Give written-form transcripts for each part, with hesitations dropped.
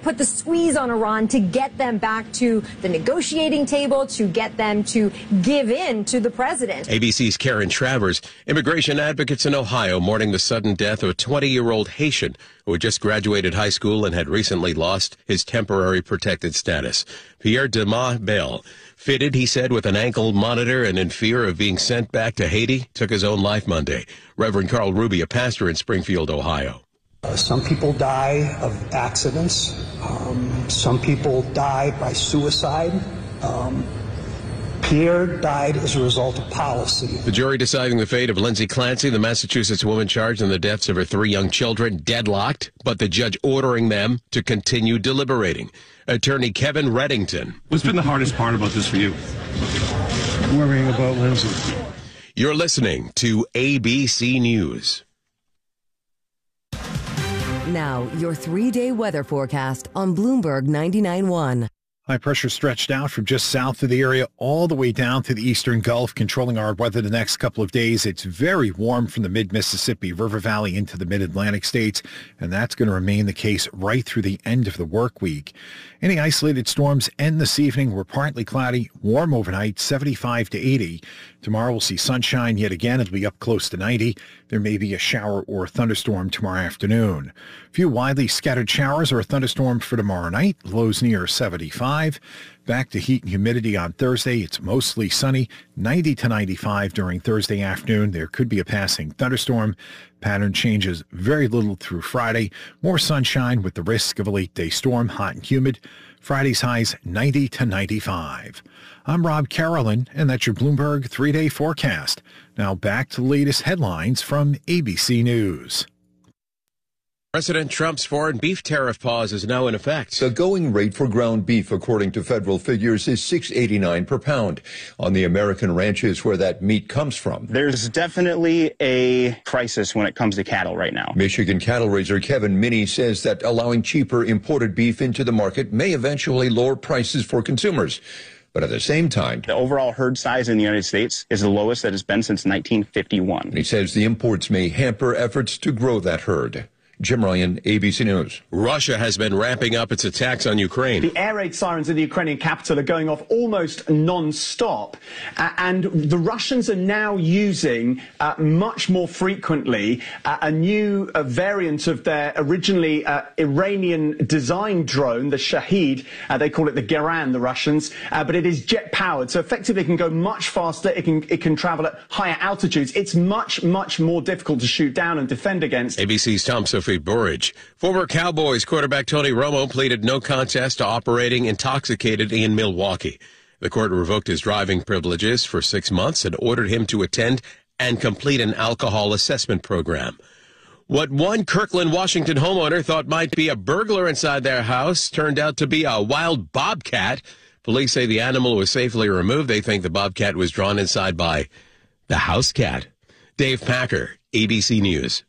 put the squeeze on Iran to get them back to the negotiating table, to get them to give in to the president. ABC's Karen Travers. Immigration advocates in Ohio mourning the sudden death of a 20-year-old Haitian who had just graduated high school and had recently lost his temporary protected status. Pierre Demas Bell, fitted, he said, with an ankle monitor and in fear of being sent back to Haiti, took his own life Monday. Reverend Carl Ruby, a pastor in Springfield, Ohio. Some people die of accidents. Some people die by suicide. Pierre died as a result of policy. The jury deciding the fate of Lindsay Clancy, the Massachusetts woman charged in the deaths of her 3 young children, deadlocked, but the judge ordering them to continue deliberating. Attorney Kevin Reddington. What's been the hardest part about this for you? Worrying about Lindsay. You're listening to ABC News. Now, your 3-day weather forecast on Bloomberg 99.1. High pressure stretched out from just south of the area all the way down to the eastern Gulf, controlling our weather the next couple of days. It's very warm from the mid-Mississippi River Valley into the mid-Atlantic states, and that's going to remain the case right through the end of the work week. Any isolated storms end this evening. We're partly cloudy, warm overnight, 75 to 80. Tomorrow we'll see sunshine yet again. It'll be up close to 90. There may be a shower or a thunderstorm tomorrow afternoon. A few widely scattered showers or a thunderstorm for tomorrow night. Lows near 75. Back to heat and humidity on Thursday. It's mostly sunny, 90 to 95 during Thursday afternoon. There could be a passing thunderstorm. Pattern changes very little through Friday. More sunshine with the risk of a late-day storm, hot and humid. Friday's highs 90 to 95. I'm Rob Carolyn, and that's your Bloomberg 3-day forecast. Now back to the latest headlines from ABC News. President Trump's foreign beef tariff pause is now in effect. The going rate for ground beef, according to federal figures, is $6.89 per pound. On the American ranches where that meat comes from, there's definitely a crisis when it comes to cattle right now. Michigan cattle raiser Kevin Minnie says that allowing cheaper imported beef into the market may eventually lower prices for consumers. But at the same time, the overall herd size in the United States is the lowest that it's been since 1951. He says the imports may hamper efforts to grow that herd. Jim Ryan, ABC News. Russia has been ramping up its attacks on Ukraine. The air raid sirens in the Ukrainian capital are going off almost non-stop. And the Russians are now using much more frequently a new variant of their originally Iranian-designed drone, the Shahid. They call it the Geran, the Russians. But it is jet-powered, so effectively it can go much faster. It can travel at higher altitudes. It's much, much more difficult to shoot down and defend against. ABC's Tom Sophie Burridge. Former Cowboys quarterback Tony Romo pleaded no contest to operating intoxicated in Milwaukee. The court revoked his driving privileges for 6 months and ordered him to attend and complete an alcohol assessment program. What one Kirkland, Washington homeowner thought might be a burglar inside their house turned out to be a wild bobcat. Police say the animal was safely removed. They think the bobcat was drawn inside by the house cat. Dave Packer, ABC News.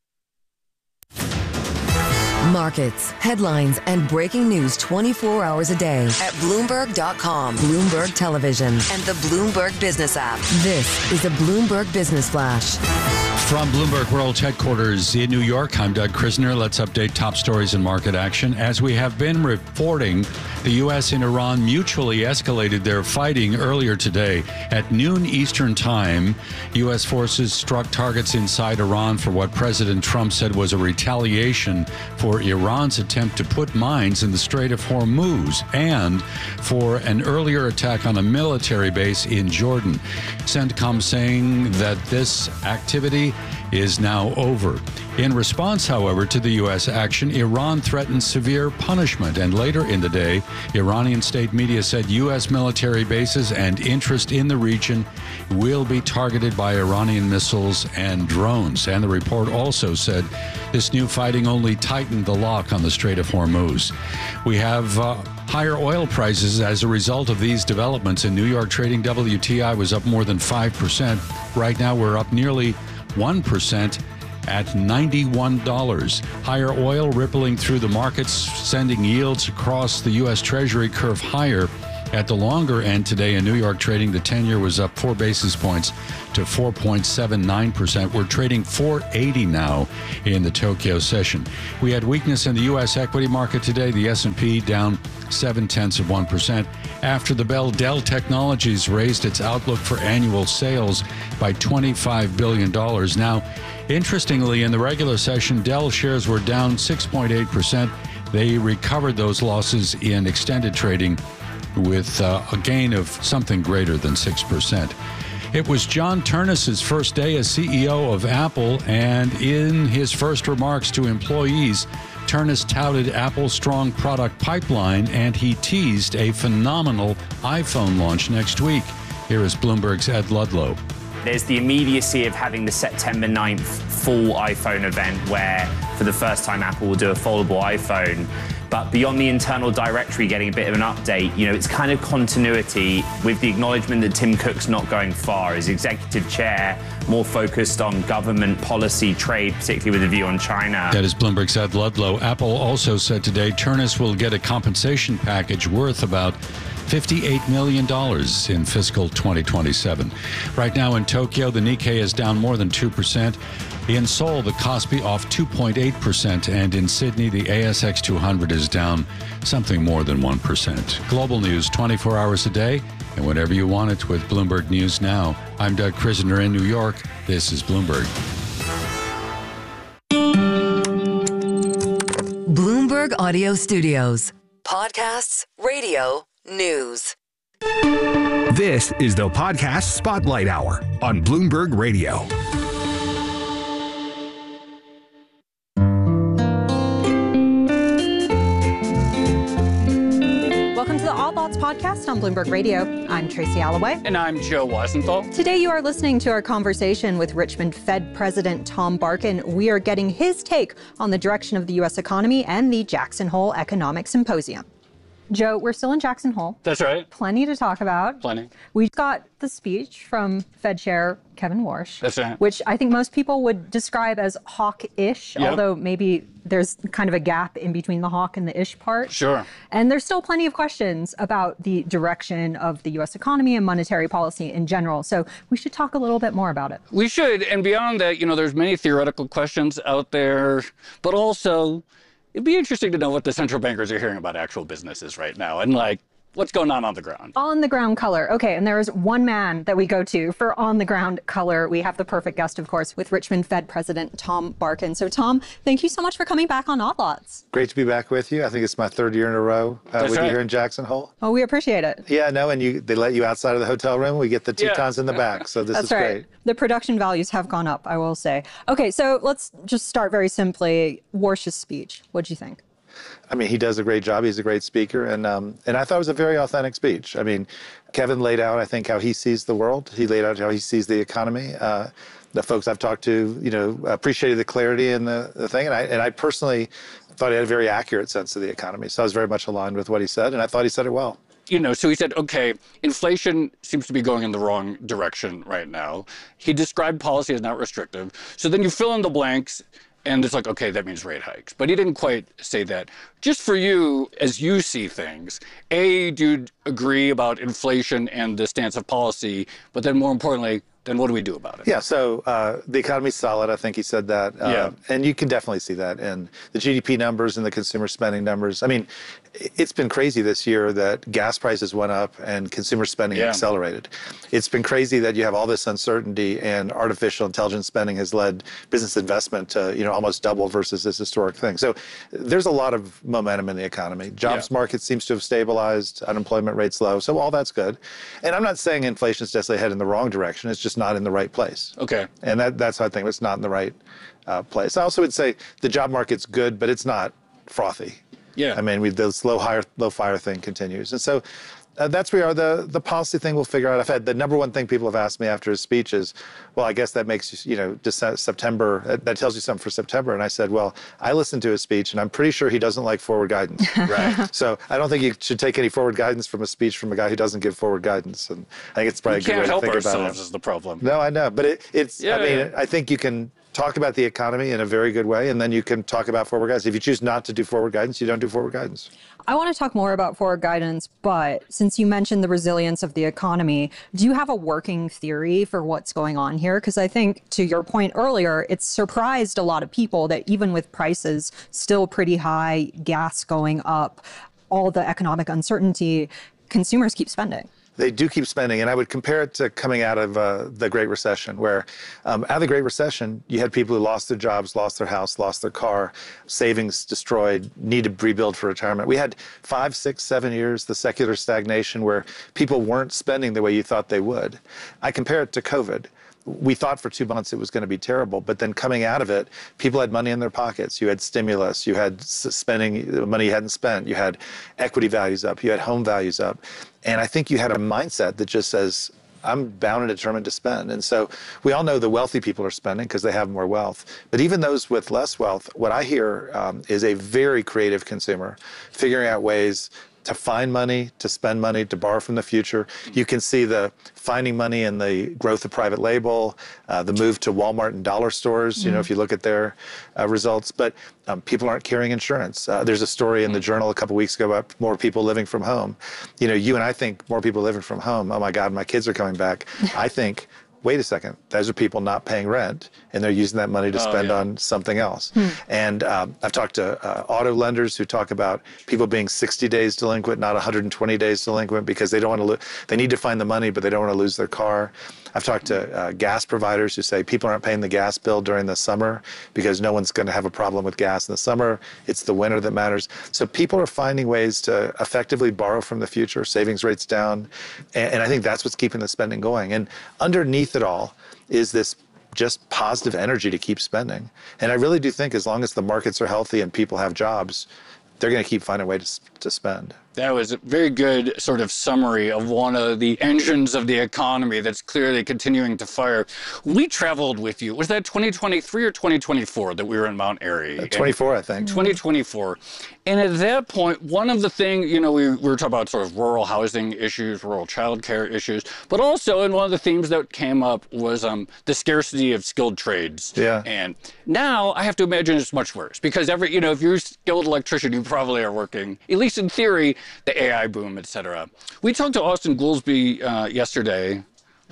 Markets, headlines, and breaking news 24 hours a day at Bloomberg.com, Bloomberg Television, and the Bloomberg Business app. This is a Bloomberg Business Flash. From Bloomberg World Headquarters in New York, I'm Doug Krisner. Let's update top stories and market action. As we have been reporting, the U.S. and Iran mutually escalated their fighting earlier today. At noon Eastern Time, U.S. forces struck targets inside Iran for what President Trump said was a retaliation for Iran's attempt to put mines in the Strait of Hormuz and for an earlier attack on a military base in Jordan. CENTCOM saying that this activity is now over. In response, however, to the U.S. action, Iran threatened severe punishment. And later in the day, Iranian state media said U.S. military bases and interest in the region will be targeted by Iranian missiles and drones. And the report also said this new fighting only tightened the lock on the Strait of Hormuz. We have higher oil prices as a result of these developments. In New York trading, WTI was up more than 5%. Right now, we're up nearly 1% at $91. Higher oil rippling through the markets, sending yields across the U.S. Treasury curve higher. At the longer end today in New York trading, the 10-year was up 4 basis points to 4.79%. We're trading 480 now in the Tokyo session. We had weakness in the U.S. equity market today. The S&P down 0.7% after the bell. Dell Technologies raised its outlook for annual sales by $25 billion. Now, interestingly, in the regular session, Dell shares were down 6.8%. They recovered those losses in extended trading with a gain of something greater than 6%. It was John Ternus's first day as CEO of Apple, and in his first remarks to employees, Ternus touted Apple's strong product pipeline, and he teased a phenomenal iPhone launch next week. Here is Bloomberg's Ed Ludlow. There's the immediacy of having the September 9th full iPhone event where, for the first time, Apple will do a foldable iPhone. But beyond the internal directory getting a bit of an update, it's kind of continuity with the acknowledgement that Tim Cook's not going far as executive chair, more focused on government policy, trade, particularly with a view on China. That is Bloomberg's Ed Ludlow. Apple also said today Ternus will get a compensation package worth about $58 million in fiscal 2027. Right now in Tokyo, the Nikkei is down more than 2%. In Seoul, the Kospi off 2.8%, and in Sydney, the ASX 200 is down something more than 1%. Global news 24 hours a day, and whenever you want it with Bloomberg News Now. I'm Doug Krisner in New York. This is Bloomberg. Bloomberg Audio Studios. Podcasts, radio, news. This is the Podcast Spotlight Hour on Bloomberg Radio. Welcome to the Odd Lots podcast on Bloomberg Radio. I'm Tracy Alloway. And I'm Joe Weisenthal. Today you are listening to our conversation with Richmond Fed President Tom Barkin. We are getting his take on the direction of the U.S. economy and the Jackson Hole Economic Symposium. Joe, we're still in Jackson Hole. That's right. Plenty to talk about. Plenty. We got the speech from Fed Chair Kevin Warsh. That's right. Which I think most people would describe as hawk-ish, Yep. although maybe there's kind of a gap in between the hawk and the ish part. Sure. And there's still plenty of questions about the direction of the U.S. economy and monetary policy in general. So we should talk a little bit more about it. We should. And beyond that, there's many theoretical questions out there, but also it'd be interesting to know what the central bankers are hearing about actual businesses right now and what's going on the ground. On the ground color. Okay, and there is one man that we go to for on the ground color. We have the perfect guest, of course, with Richmond Fed President Tom Barkin. So Tom, thank you so much for coming back on Odd Lots. Great to be back with you. I think it's my third year in a row with right. you here in Jackson Hole. Oh, we appreciate it. Yeah, no, and they let you outside of the hotel room. We get the Tetons in the back, so this That's is right. great. The production values have gone up, I will say. Okay, so let's just start very simply. Warsh's speech. What'd you think? I mean, he does a great job. He's a great speaker, and I thought it was a very authentic speech. I mean, Kevin laid out, I think, how he sees the world. He laid out how he sees the economy. The folks I've talked to, appreciated the clarity in the thing, and I personally thought he had a very accurate sense of the economy. So I was very much aligned with what he said, and I thought he said it well. So he said, okay, inflation seems to be going in the wrong direction right now. He described policy as not restrictive. So then you fill in the blanks. And it's okay, that means rate hikes. But he didn't quite say that. Just for you, as you see things, A, do you agree about inflation and the stance of policy? But then more importantly, then what do we do about it? Yeah, so the economy's solid. I think he said that. And you can definitely see that in the GDP numbers and the consumer spending numbers. I mean, it's been crazy this year that gas prices went up and consumer spending accelerated. It's been crazy that you have all this uncertainty and artificial intelligence spending has led business investment to, almost double versus this historic thing. So there's a lot of momentum in the economy. Jobs market seems to have stabilized, unemployment rate's low. So all that's good. And I'm not saying inflation is necessarily headed in the wrong direction. It's just not in the right place. Okay. And that's how I think it's not in the right place. I also would say the job market's good, but it's not frothy. Yeah. I mean, the low fire thing continues. And so that's where the policy thing we'll figure out. I've had the number one thing people have asked me after his speech is, well, I guess that makes you, September, that tells you something for September. And I said, well, I listened to his speech and I'm pretty sure he doesn't like forward guidance. Right. So I don't think you should take any forward guidance from a speech from a guy who doesn't give forward guidance. And I think it's probably a good way to think about it. We can't help ourselves is the problem. No, I know. But it's, I mean, I think you can talk about the economy in a very good way, and then you can talk about forward guidance. If you choose not to do forward guidance, you don't do forward guidance. I want to talk more about forward guidance, but since you mentioned the resilience of the economy, do you have a working theory for what's going on here? Because I think, to your point earlier, it's surprised a lot of people that even with prices still pretty high, gas going up, all the economic uncertainty, consumers keep spending. They do keep spending, and I would compare it to coming out of the Great Recession, where out of the Great Recession, you had people who lost their jobs, lost their house, lost their car, savings destroyed, need to rebuild for retirement. We had 5, 6, 7 years, the secular stagnation, where people weren't spending the way you thought they would. I compare it to COVID. We thought for 2 months it was going to be terrible, but then coming out of it, people had money in their pockets. You had stimulus, you had spending money you hadn't spent, you had equity values up, you had home values up. And I think you had a mindset that just says, I'm bound and determined to spend. And so we all know the wealthy people are spending because they have more wealth. But even those with less wealth, what I hear is a very creative consumer figuring out ways to find money, to spend money, to borrow from the future. You can see the finding money in the growth of private label, the move to Walmart and dollar stores, you know, if you look at their results. But people aren't carrying insurance. There's a story in the Journal a couple weeks ago about more people living from home. You know, you and I think more people living from home. Oh my God, my kids are coming back. I think, wait a second, those are people not paying rent, and they're using that money to spend on something else. And I've talked to auto lenders who talk about people being 60 days delinquent, not 120 days delinquent, because they don't want to they need to find the money, but they don't want to lose their car. I've talked to gas providers who say people aren't paying the gas bill during the summer because no one's going to have a problem with gas in the summer. It's the winter that matters. So people are finding ways to effectively borrow from the future, savings rates down. And I think that's what's keeping the spending going. And underneath it all is this just positive energy to keep spending. And I really do think as long as the markets are healthy and people have jobs, they're going to keep finding a way to spend. That was a very good sort of summary of one of the engines of the economy that's clearly continuing to fire. We traveled with you. Was that 2023 or 2024 that we were in Mount Airy? 24, I think. 2024. And at that point, one of the things, you know, we were talking about sort of rural housing issues, rural childcare issues, but also, and one of the themes that came up was the scarcity of skilled trades. Yeah. And now I have to imagine it's much worse because you know, if you're a skilled electrician, you probably are working, at least in theory, the AI boom, et cetera. We talked to Austan Goolsbee yesterday,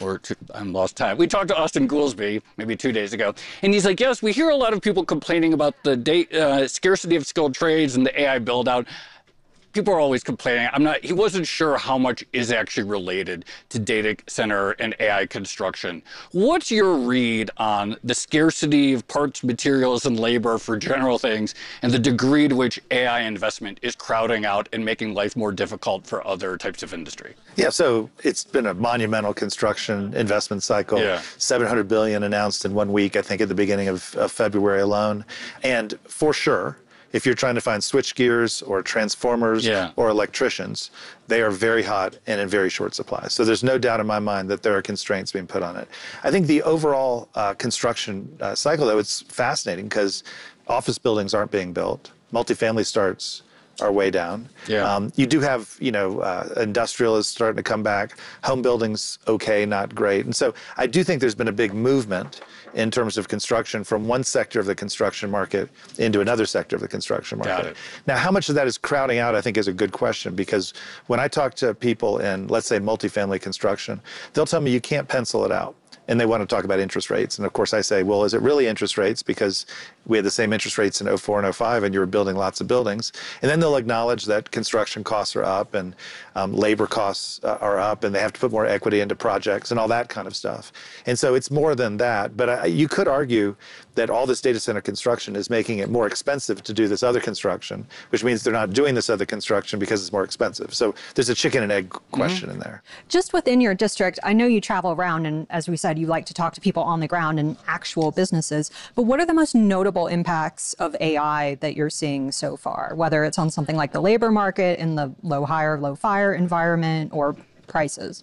I'm lost time. We talked to Austan Goolsbee maybe 2 days ago, and he's like, yes, we hear a lot of people complaining about the scarcity of skilled trades and the AI build out. People are always complaining. He wasn't sure how much is actually related to data center and AI construction. What's your read on the scarcity of parts, materials, and labor for general things and the degree to which AI investment is crowding out and making life more difficult for other types of industry? Yeah, so it's been a monumental construction investment cycle. Yeah. $700 billion announced in 1 week, I think at the beginning of February alone. And for sure, if you're trying to find switch gears or transformers or electricians, they are very hot and in very short supply. So there's no doubt in my mind that there are constraints being put on it. I think the overall construction cycle, though, it's fascinating because office buildings aren't being built. Multifamily starts are way down. Yeah. You do have, you know, industrial is starting to come back. Home buildings, okay, not great. And so I do think there's been a big movement in terms of construction from one sector of the construction market into another sector of the construction market. Got it. Now, how much of that is crowding out, I think, is a good question, because when I talk to people in, let's say, multifamily construction, they'll tell me you can't pencil it out. And they want to talk about interest rates. And of course I say, well, is it really interest rates? Because we had the same interest rates in 04 and 05 and you were building lots of buildings. And then they'll acknowledge that construction costs are up and labor costs are up and they have to put more equity into projects and all that kind of stuff. And so it's more than that. But you could argue that all this data center construction is making it more expensive to do this other construction, which means they're not doing this other construction because it's more expensive. So there's a chicken and egg question in there. Just within your district, I know you travel around and, as we said, you like to talk to people on the ground and actual businesses, but what are the most notable impacts of AI that you're seeing so far, whether it's on something like the labor market in the low hire, low fire environment or prices?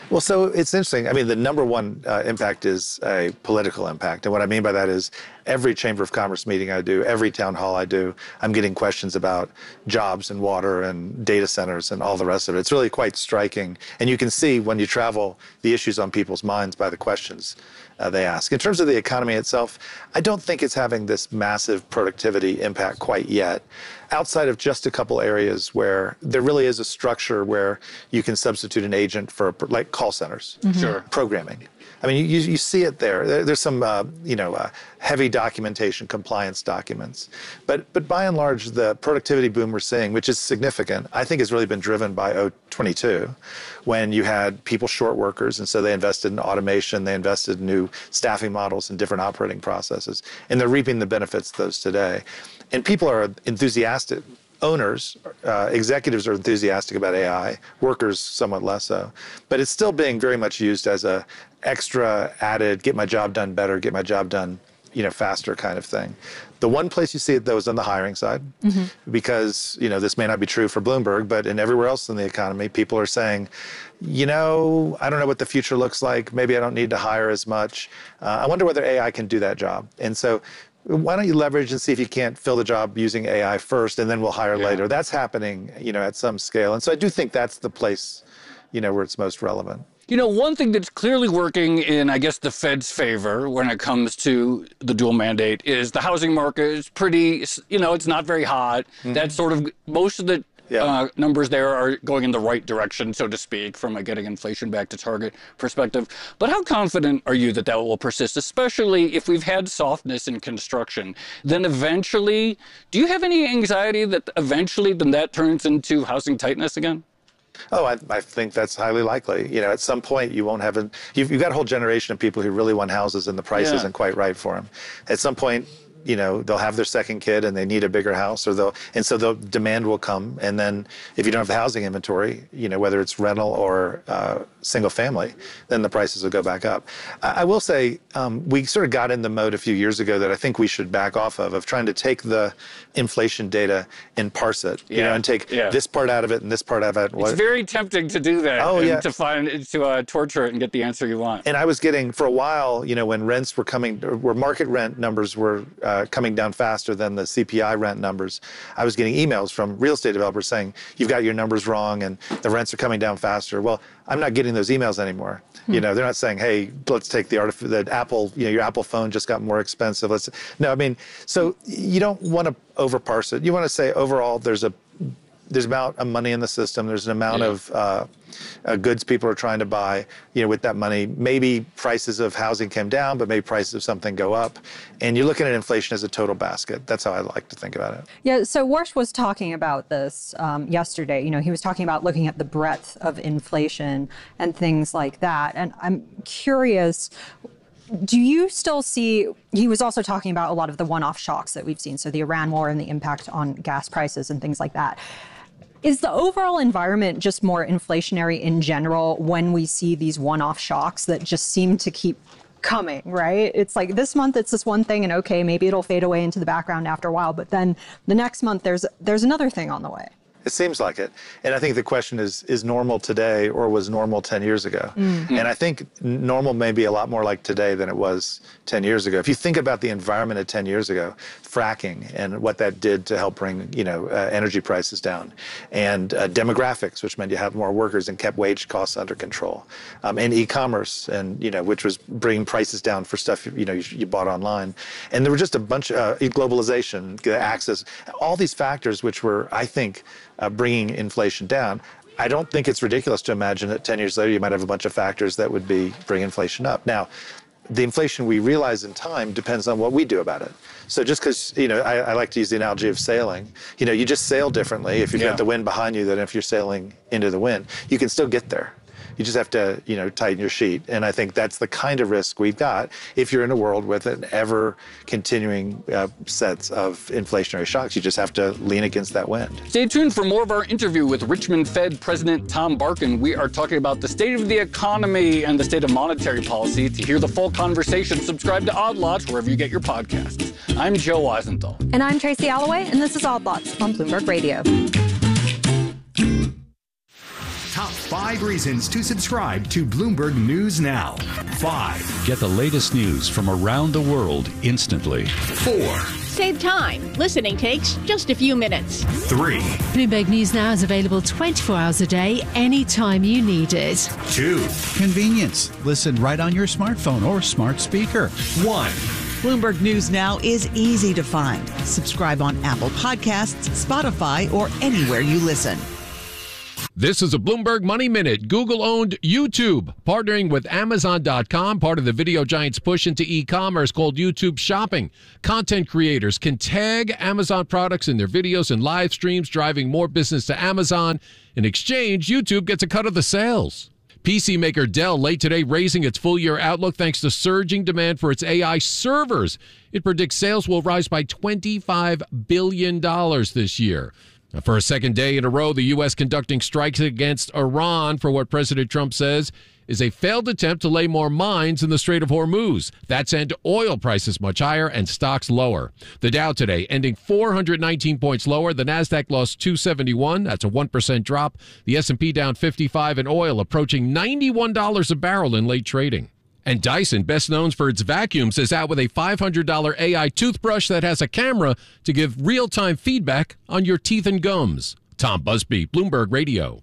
Well, so it's interesting. I mean, the number one impact is a political impact. And what I mean by that is every Chamber of Commerce meeting I do, every town hall I do, I'm getting questions about jobs and water and data centers and all the rest of it. It's really quite striking. And you can see when you travel the issues on people's minds by the questions they ask. In terms of the economy itself, I don't think it's having this massive productivity impact quite yet, outside of just a couple areas where there really is a structure where you can substitute an agent for, like, call centers, programming. I mean, you see it there. There's some, heavy documentation, compliance documents. But by and large, the productivity boom we're seeing, which is significant, I think has really been driven by 22, when you had people short workers, and so they invested in automation, they invested in new staffing models and different operating processes, and they're reaping the benefits of those today. And people are enthusiastic. Owners, executives are enthusiastic about AI, workers somewhat less so. But it's still being very much used as a extra added, get my job done better, get my job done, faster kind of thing. The one place you see it, though, is on the hiring side, because, this may not be true for Bloomberg, but in everywhere else in the economy, people are saying, I don't know what the future looks like. Maybe I don't need to hire as much. I wonder whether AI can do that job. And so why don't you leverage and see if you can't fill the job using AI first, and then we'll hire later. That's happening, at some scale. And so I do think that's the place, where it's most relevant. One thing that's clearly working in, I guess, the Fed's favor when it comes to the dual mandate is the housing market is pretty, it's not very hot. That's sort of, most of the numbers there are going in the right direction, so to speak, from a getting inflation back to target perspective. But how confident are you that will persist, especially if we've had softness in construction? Then eventually, do you have any anxiety that eventually then that turns into housing tightness again? Oh, I think that's highly likely. At some point you won't have you've got a whole generation of people who really want houses and the price isn't quite right for them. At some point, they'll have their second kid and they need a bigger house, so the demand will come. And then if you don't have the housing inventory, whether it's rental or single family, then the prices will go back up. I will say we sort of got in the mode a few years ago that I think we should back off of trying to take the inflation data and parse it, and take this part out of it and this part out of it. It's very tempting to do that. To torture it and get the answer you want. And I was getting, for a while, when rents were where market rent numbers were coming down faster than the CPI rent numbers, I was getting emails from real estate developers saying, you've got your numbers wrong and the rents are coming down faster. Well, I'm not getting those emails anymore. They're not saying, hey, let's take the Apple, your Apple phone just got more expensive. So you don't want to overparse it. You want to say overall there's amount of money in the system. There's an amount of goods people are trying to buy, with that money. Maybe prices of housing came down, but maybe prices of something go up. And you're looking at inflation as a total basket. That's how I like to think about it. Yeah, so Warsh was talking about this yesterday. He was talking about looking at the breadth of inflation and things like that. And I'm curious, do you still see, he was also talking about a lot of the one-off shocks that we've seen, so the Iran war and the impact on gas prices and things like that. Is the overall environment just more inflationary in general when we see these one-off shocks that just seem to keep coming, right? It's like this month it's this one thing and okay, maybe it'll fade away into the background after a while, but then the next month there's another thing on the way. It seems like it. And I think the question is normal today or was normal 10 years ago? And I think normal may be a lot more like today than it was 10 years ago. If you think about the environment of 10 years ago, fracking and what that did to help bring, energy prices down, and demographics, which meant you had more workers and kept wage costs under control, and e-commerce, and, which was bringing prices down for stuff, you bought online. And there were just a bunch of globalization, the access, all these factors which were, I think, bringing inflation down. I don't think it's ridiculous to imagine that 10 years later you might have a bunch of factors that would bring inflation up. Now, the inflation we realize in time depends on what we do about it. So just because, I like to use the analogy of sailing, you just sail differently if you've got the wind behind you than if you're sailing into the wind. You can still get there. You just have to, tighten your sheet. And I think that's the kind of risk we've got if you're in a world with an ever continuing sets of inflationary shocks. You just have to lean against that wind. Stay tuned for more of our interview with Richmond Fed President Tom Barkin. We are talking about the state of the economy and the state of monetary policy. To hear the full conversation, subscribe to Odd Lots wherever you get your podcasts. I'm Joe Weisenthal. And I'm Tracy Alloway, and this is Odd Lots on Bloomberg Radio. Top 5 5 reasons to subscribe to Bloomberg News Now. 5. Get the latest news from around the world instantly. 4. Save time. Listening takes just a few minutes. 3. Bloomberg News Now is available 24 hours a day, anytime you need it. 2. Convenience. Listen right on your smartphone or smart speaker. 1. Bloomberg News Now is easy to find. Subscribe on Apple Podcasts, Spotify, or anywhere you listen. This is a Bloomberg Money Minute. Google-owned YouTube, partnering with Amazon.com, part of the video giant's push into e-commerce called YouTube Shopping. Content creators can tag Amazon products in their videos and live streams, driving more business to Amazon. In exchange, YouTube gets a cut of the sales. PC maker Dell late today raising its full-year outlook thanks to surging demand for its AI servers. It predicts sales will rise by $25 billion this year. For a second day in a row, the U.S. conducting strikes against Iran for what President Trump says is a failed attempt to lay more mines in the Strait of Hormuz. That sent oil prices much higher and stocks lower. The Dow today ending 419 points lower. The Nasdaq lost 271. That's a 1% drop. The S&P down 55 and oil approaching $91 a barrel in late trading. And Dyson, best known for its vacuums, is out with a $500 AI toothbrush that has a camera to give real-time feedback on your teeth and gums. Tom Busby, Bloomberg Radio.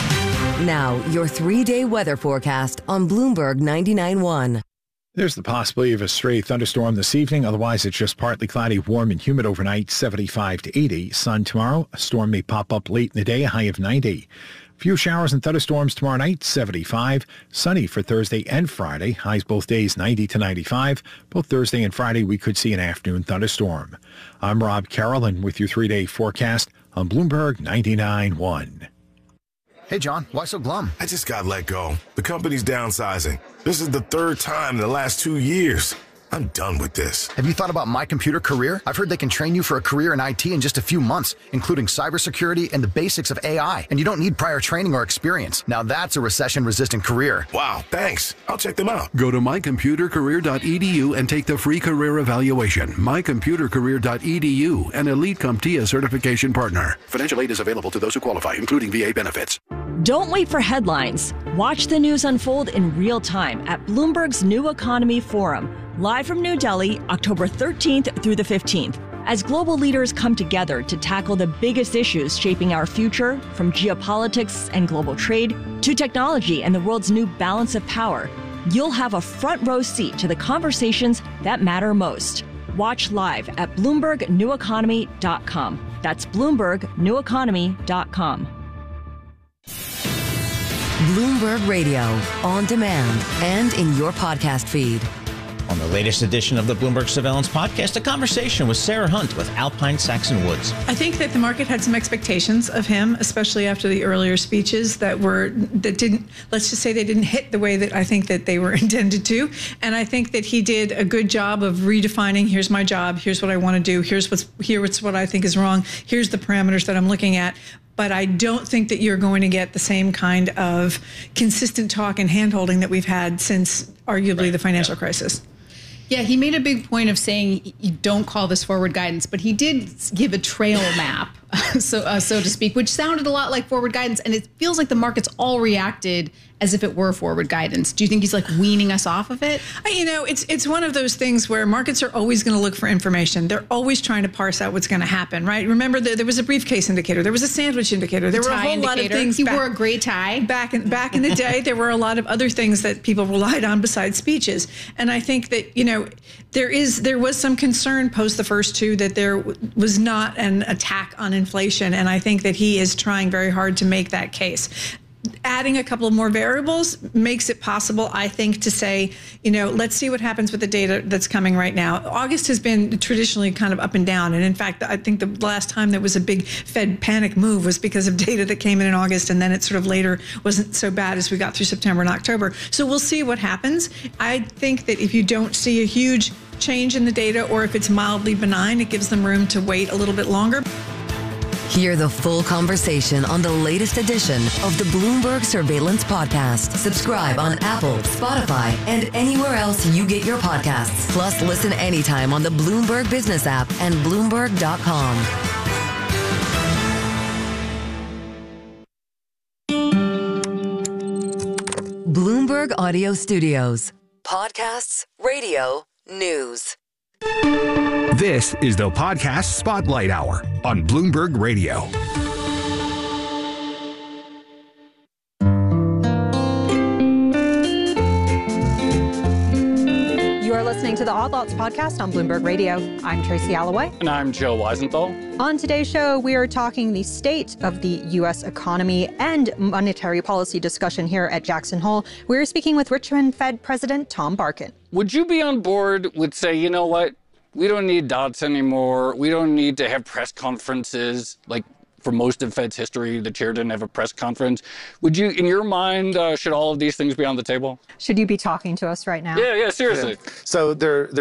Now, your 3-day weather forecast on Bloomberg 99.1. There's the possibility of a stray thunderstorm this evening. Otherwise, it's just partly cloudy, warm and humid overnight, 75 to 80. Sun tomorrow. A storm may pop up late in the day, a high of 90. Few showers and thunderstorms tomorrow night, 75. Sunny for Thursday and Friday. Highs both days, 90 to 95. Both Thursday and Friday, we could see an afternoon thunderstorm. I'm Rob Carroll with your 3-day forecast on Bloomberg 99.1. Hey, John, why so glum? I just got let go. The company's downsizing. This is the 3rd time in the last 2 years. I'm done with this. Have you thought about My Computer Career? I've heard they can train you for a career in IT in just a few months, including cybersecurity and the basics of AI. And you don't need prior training or experience. Now that's a recession-resistant career. Wow, thanks. I'll check them out. Go to mycomputercareer.edu and take the free career evaluation. mycomputercareer.edu, an Elite CompTIA certification partner. Financial aid is available to those who qualify, including VA benefits. Don't wait for headlines. Watch the news unfold in real time at Bloomberg's New Economy Forum, live from New Delhi, October 13th through the 15th, as global leaders come together to tackle the biggest issues shaping our future, from geopolitics and global trade to technology and the world's new balance of power. You'll have a front row seat to the conversations that matter most. Watch live at BloombergNewEconomy.com. That's BloombergNewEconomy.com. Bloomberg Radio, on demand and in your podcast feed. On the latest edition of the Bloomberg Surveillance Podcast, a conversation with Sarah Hunt with Alpine Saxon Woods. I think that the market had some expectations of him, especially after the earlier speeches that didn't, let's just say they didn't hit the way that I think that they were intended to. And I think that he did a good job of redefining, here's my job, here's what I want to do, here's what I think is wrong, here's the parameters that I'm looking at. But I don't think that you're going to get the same kind of consistent talk and handholding that we've had since arguably the financial crisis. Yeah, he made a big point of saying you don't call this forward guidance, but he did give a trail map, so to speak, which sounded a lot like forward guidance, and it feels like the market's all reacted as if it were forward guidance. Do you think he's like weaning us off of it? You know, it's one of those things where markets are always going to look for information. They're always trying to parse out what's going to happen, right? Remember, there was a briefcase indicator. There was a sandwich indicator. There were a whole lot of things. He wore a gray tie. Back in the day, there were a lot of other things that people relied on besides speeches. And I think that, you know, there was some concern post the first two that there was not an attack on inflation. And I think that he is trying very hard to make that case. Adding a couple of more variables makes it possible, I think, to say, you know, let's see what happens with the data that's coming right now. August has been traditionally kind of up and down. And in fact, I think the last time there was a big Fed panic move was because of data that came in August. And then it sort of later wasn't so bad as we got through September and October. So we'll see what happens. I think that if you don't see a huge change in the data, or if it's mildly benign, it gives them room to wait a little bit longer. Hear the full conversation on the latest edition of the Bloomberg Surveillance Podcast. Subscribe on Apple, Spotify, and anywhere else you get your podcasts. Plus, listen anytime on the Bloomberg Business app and Bloomberg.com. Bloomberg Audio Studios. Podcasts, radio, news. This is the Podcast Spotlight Hour on Bloomberg Radio. You are listening to the Odd Lots podcast on Bloomberg Radio. I'm Tracy Alloway. And I'm Joe Weisenthal. On today's show, we are talking the state of the U.S. economy and monetary policy discussion here at Jackson Hole. We're speaking with Richmond Fed President Tom Barkin. Would you be on board with say, you know what, we don't need dots anymore. We don't need to have press conferences like for most of Fed's history, the chair didn't have a press conference. Would you, in your mind, should all of these things be on the table? Should you be talking to us right now? Yeah, seriously. Yeah. So there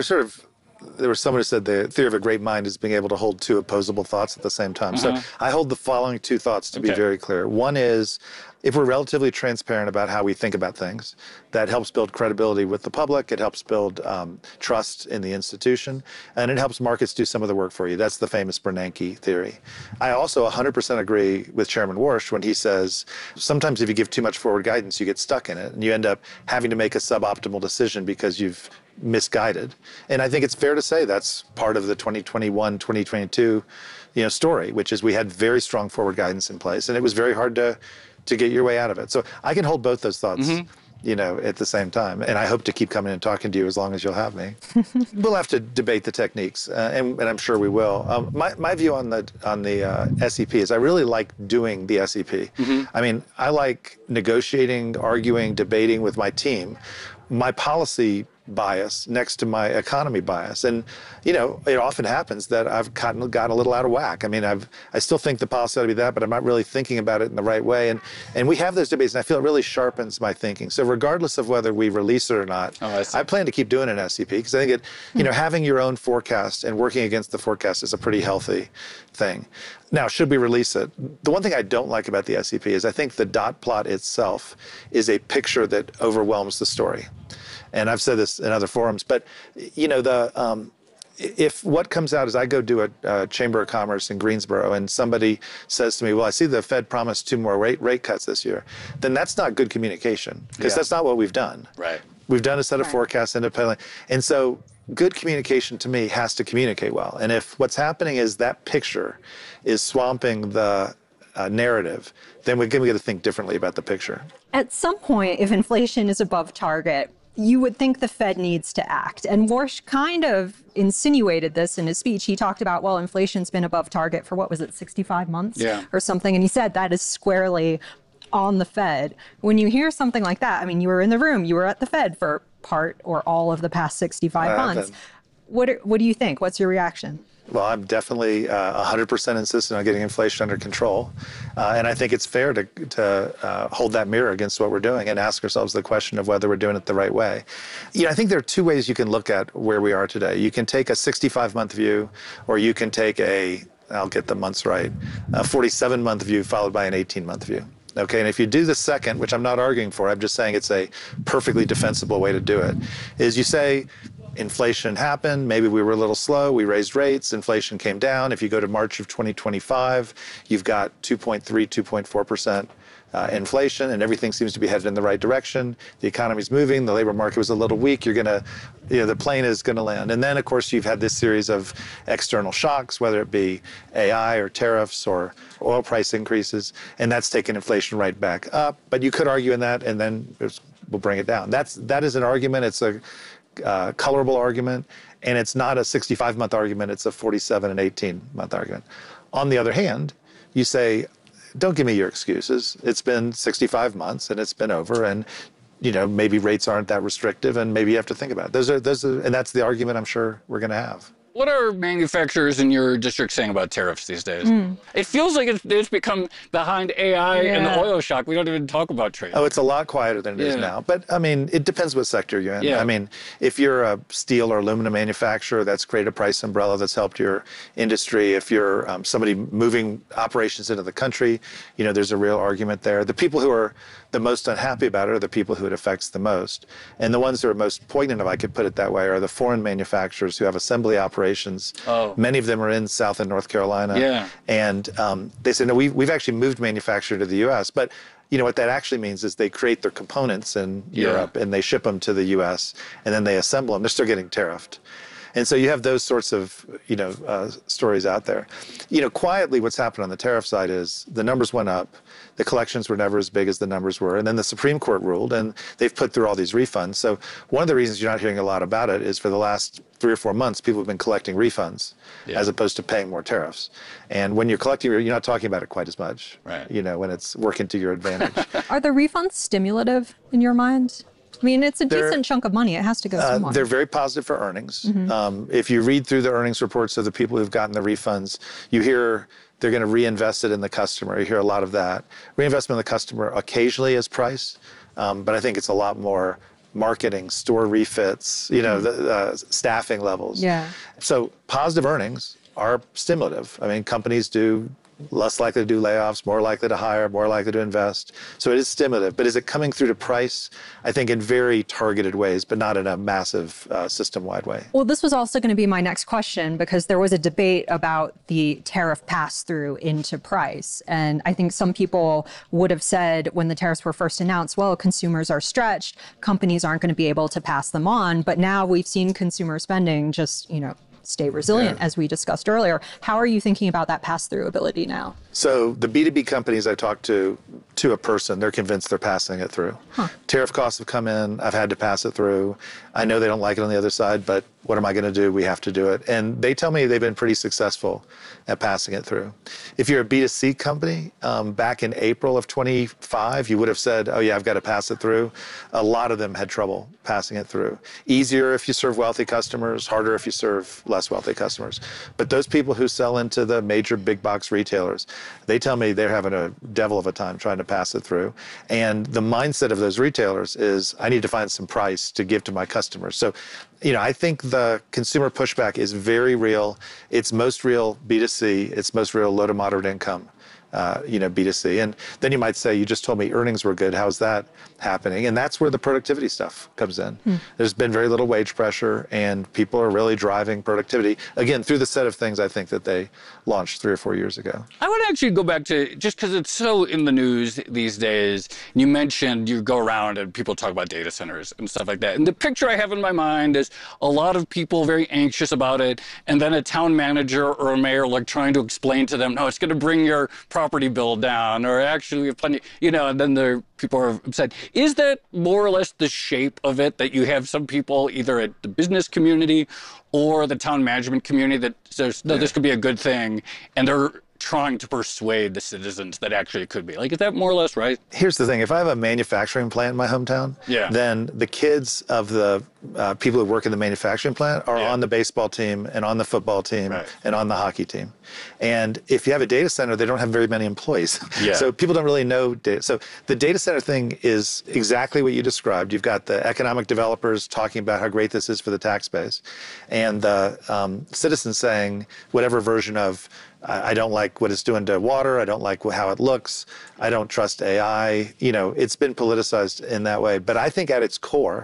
was someone who said the theory of a great mind is being able to hold two opposable thoughts at the same time. So I hold the following two thoughts to be very clear. One is, if we're relatively transparent about how we think about things, that helps build credibility with the public, it helps build trust in the institution, and it helps markets do some of the work for you. That's the famous Bernanke theory. I also 100% agree with Chairman Warsh when he says, sometimes if you give too much forward guidance, you get stuck in it, and you end up having to make a suboptimal decision because you've misguided. And I think it's fair to say that's part of the 2021, 2022 story, which is we had very strong forward guidance in place, and it was very hard to get your way out of it. So I can hold both those thoughts, at the same time. And I hope to keep coming and talking to you as long as you'll have me. We'll have to debate the techniques, and I'm sure we will. My view on the SEP is I really like doing the SEP. I mean, I like negotiating, arguing, debating with my team. My policy bias next to my economy bias. And, it often happens that I've got a little out of whack. I mean, I still think the policy ought to be that, but I'm not really thinking about it in the right way. And we have those debates, and I feel it really sharpens my thinking. So regardless of whether we release it or not, I plan to keep doing an SEP because I think having your own forecast and working against the forecast is a pretty healthy thing. Now, should we release it? The one thing I don't like about the SEP is I think the dot plot itself is a picture that overwhelms the story. And I've said this in other forums, but if what comes out is I go do a Chamber of Commerce in Greensboro and somebody says to me, well, I see the Fed promised 2 more rate cuts this year, then that's not good communication because that's not what we've done. Right. We've done a set of forecasts independently. And so good communication to me has to communicate well. And if what's happening is that picture is swamping the narrative, then we're going to think differently about the picture. At some point, if inflation is above target, you would think the Fed needs to act. And Warsh kind of insinuated this in his speech. He talked about, well, inflation's been above target for 65 months or something. And he said that is squarely on the Fed. When you hear something like that, I mean, you were in the room, you were at the Fed for part or all of the past 65 months. What do you think? What's your reaction? Well, I'm definitely 100% insistent on getting inflation under control. And I think it's fair to hold that mirror against what we're doing and ask ourselves the question of whether we're doing it the right way. I think there are two ways you can look at where we are today. You can take a 65-month view, or you can take I'll get the months right, a 47-month view followed by an 18-month view. Okay, and if you do the second, which I'm not arguing for, I'm just saying it's a perfectly defensible way to do it, is you say, inflation happened, maybe we were a little slow, we raised rates, inflation came down. If you go to March of 2025, you've got 2.3, 2.4% inflation, and everything seems to be headed in the right direction. The economy's moving, the labor market was a little weak, the plane is gonna land. And then, of course, you've had this series of external shocks, whether it be AI or tariffs or oil price increases, and that's taken inflation right back up. But you could argue in that, and then we'll bring it down. That is an argument. It's a colorable argument, and it's not a 65-month argument, it's a 47 and 18-month argument. On the other hand, you say, don't give me your excuses. It's been 65 months and it's been over, and maybe rates aren't that restrictive, and maybe you have to think about it. And that's the argument I'm sure we're going to have. What are manufacturers in your district saying about tariffs these days? It feels like it's become behind AI and the oil shock. We don't even talk about trade. Oh, it's a lot quieter than it is now. But, I mean, it depends what sector you're in. I mean, if you're a steel or aluminum manufacturer, that's created a price umbrella that's helped your industry. If you're somebody moving operations into the country, there's a real argument there. The people who are the most unhappy about it are the people who it affects the most. And the ones who are most poignant, if I could put it that way, are the foreign manufacturers who have assembly operations operations. Oh. Many of them are in South and North Carolina. Yeah. And they said, no, we've actually moved manufacturing to the U.S., but you know what that actually means is they create their components in Europe and they ship them to the U.S. and then they assemble them. They're still getting tariffed. And so you have those sorts of, stories out there. Quietly what's happened on the tariff side is the numbers went up. The collections were never as big as the numbers were. And then the Supreme Court ruled, and they've put through all these refunds. So one of the reasons you're not hearing a lot about it is for the last 3 or 4 months, people have been collecting refunds as opposed to paying more tariffs. And when you're collecting, you're not talking about it quite as much, right? When it's working to your advantage. Are the refunds stimulative in your mind? I mean, it's a decent chunk of money. It has to go somewhere. They're very positive for earnings. If you read through the earnings reports of the people who've gotten the refunds, you hear they're going to reinvest it in the customer. You hear a lot of that. Reinvestment in the customer occasionally is price, but I think it's a lot more marketing, store refits, the staffing levels. Yeah. So positive earnings are stimulative. I mean, companies do less likely to do layoffs, more likely to hire, more likely to invest. So it is stimulative. But is it coming through to price? I think in very targeted ways, but not in a massive system-wide way. Well, this was also going to be my next question, because there was a debate about the tariff pass-through into price. And I think some people would have said when the tariffs were first announced, well, consumers are stretched, companies aren't going to be able to pass them on. But now we've seen consumer spending just, stay resilient, as we discussed earlier. How are you thinking about that pass-through ability now? So the B2B companies I talked to a person, they're convinced they're passing it through. Tariff costs have come in. I've had to pass it through. I know they don't like it on the other side, but what am I going to do? We have to do it. And they tell me they've been pretty successful at passing it through. If you're a B2C company, back in April of 25, you would have said, oh yeah, I've got to pass it through. A lot of them had trouble passing it through. Easier if you serve wealthy customers, harder if you serve less wealthy customers. But those people who sell into the major big box retailers, they tell me they're having a devil of a time trying to pass it through. And the mindset of those retailers is, I need to find some price to give to my customers. So, I think the consumer pushback is very real. It's most real B2C. It's most real low to moderate income, B2C. And then you might say, you just told me earnings were good. How's that happening? And that's where the productivity stuff comes in. There's been very little wage pressure, and people are really driving productivity, again, through the set of things I think that they launched 3 or 4 years ago. I want to actually go back to, just because it's so in the news these days, you mentioned you go around and people talk about data centers and stuff like that. And the picture I have in my mind is a lot of people very anxious about it, and then a town manager or a mayor trying to explain to them, no, it's going to bring your property bill down, or actually we have plenty, and then the people are upset. Is that more or less the shape of it, that you have some people either at the business community or the town management community that says, no, this could be a good thing, and they're trying to persuade the citizens that actually it could be? Is that more or less right? Here's the thing. If I have a manufacturing plant in my hometown, then the kids of the people who work in the manufacturing plant are on the baseball team and on the football team and on the hockey team. And if you have a data center, they don't have very many employees. So people don't really know data. So the data center thing is exactly what you described. You've got the economic developers talking about how great this is for the tax base, and the citizens saying whatever version of, I don't like what it's doing to water. I don't like how it looks. I don't trust AI. It's been politicized in that way. But I think at its core,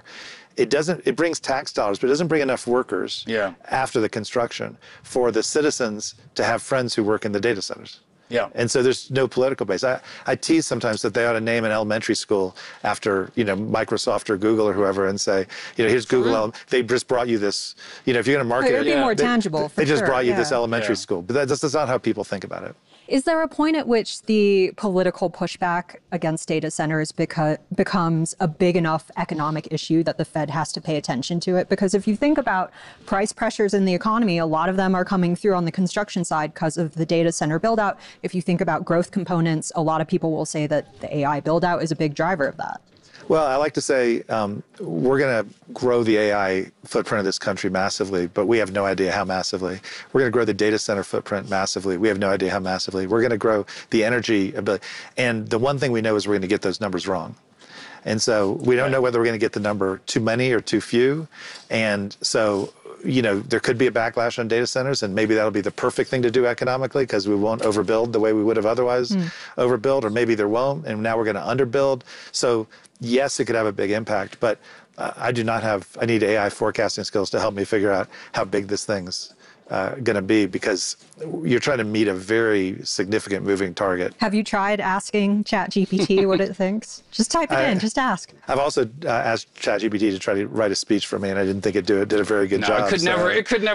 it brings tax dollars, but it doesn't bring enough workers after the construction for the citizens to have friends who work in the data centers. And so there's no political base. I tease sometimes that they ought to name an elementary school after, Microsoft or Google or whoever, and say, here's Google. They just brought you this, if you're going to market it would be more tangible. They just brought you this elementary school. But that's not how people think about it. Is there a point at which the political pushback against data centers becomes a big enough economic issue that the Fed has to pay attention to it? Because if you think about price pressures in the economy, a lot of them are coming through on the construction side because of the data center build out. If you think about growth components, a lot of people will say that the AI build out is a big driver of that. Well, I like to say we're going to grow the AI footprint of this country massively, but we have no idea how massively. We're going to grow the data center footprint massively. We have no idea how massively. We're going to grow the energy ability. And the one thing we know is we're going to get those numbers wrong. And so we don't know whether we're going to get the number too many or too few. And so, there could be a backlash on data centers, and maybe that'll be the perfect thing to do economically because we won't overbuild the way we would have otherwise overbuild, or maybe there won't, and now we're going to underbuild. So yes, it could have a big impact, but I need AI forecasting skills to help me figure out how big this thing's going to be, because you're trying to meet a very significant moving target. Have you tried asking ChatGPT what it thinks? Just type it in, just ask. I've also asked ChatGPT to try to write a speech for me, and I didn't think it did a very good job. It could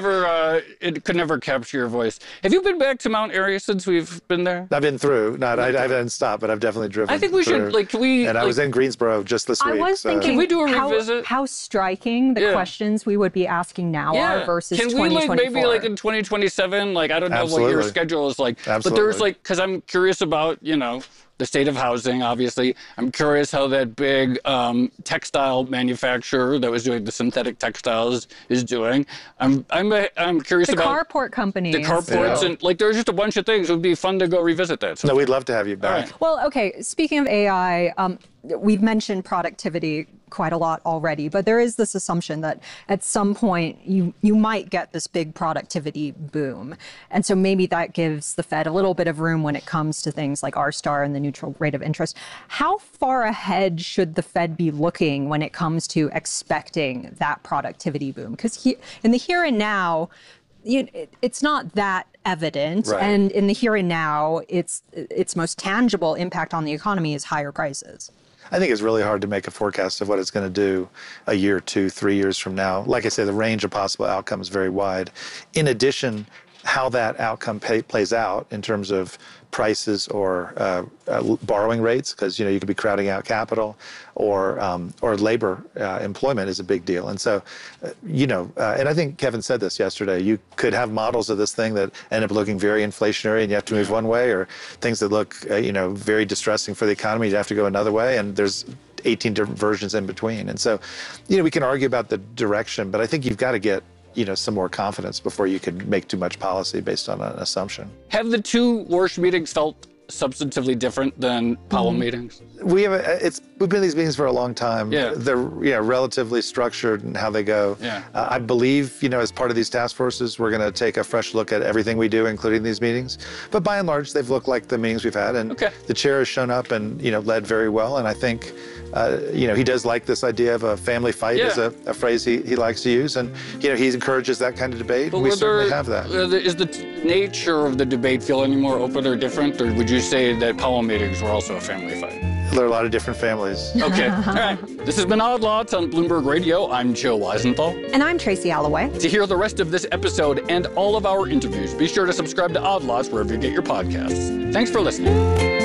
never capture your voice. Have you been back to Mount Airy since we've been there? I've been through. I haven't stopped, but I've definitely driven. I think we should, And I was in Greensboro just this week. I was thinking, can we do a revisit? How striking the questions we would be asking now are versus 2024. Can we maybe in 2027? I don't know what your schedule is like. Absolutely. But there's because I'm curious about, the state of housing, obviously. I'm curious how that big textile manufacturer that was doing the synthetic textiles is doing. I'm curious about the carport companies. The carports and there's just a bunch of things. It would be fun to go revisit that. No, we'd love to have you back. Right. Well, okay. Speaking of AI, we've mentioned productivity quite a lot already, but there is this assumption that at some point you might get this big productivity boom. And so maybe that gives the Fed a little bit of room when it comes to things like R-star and the neutral rate of interest. How far ahead should the Fed be looking when it comes to expecting that productivity boom? Because in the here and now, it's not that evident. Right. And in the here and now, its most tangible impact on the economy is higher prices. I think it's really hard to make a forecast of what it's going to do a year, 2, 3 years from now. Like I say, the range of possible outcomes is very wide. In addition, how that outcome plays out in terms of prices or borrowing rates, because you could be crowding out capital, or labor employment is a big deal. And so, and I think Kevin said this yesterday. You could have models of this thing that end up looking very inflationary, and you have to move one way, or things that look very distressing for the economy. You have to go another way, and there's 18 different versions in between. And so, we can argue about the direction, but I think you've got to get some more confidence before you can make too much policy based on an assumption. Have the two Warsh meetings felt substantively different than Powell meetings? We've been in these meetings for a long time. Yeah. They're relatively structured in how they go. Yeah. I believe as part of these task forces, we're going to take a fresh look at everything we do, including these meetings. But by and large, they've looked like the meetings we've had, and the chair has shown up and led very well. And I think he does like this idea of a family fight is a phrase he likes to use, and he encourages that kind of debate. And we certainly have that. Is the nature of the debate feel any more open or different, or would you say that Powell meetings were also a family fight? There are a lot of different families. Okay. All right. This has been Odd Lots on Bloomberg Radio. I'm Joe Weisenthal. And I'm Tracy Alloway. To hear the rest of this episode and all of our interviews, be sure to subscribe to Odd Lots wherever you get your podcasts. Thanks for listening.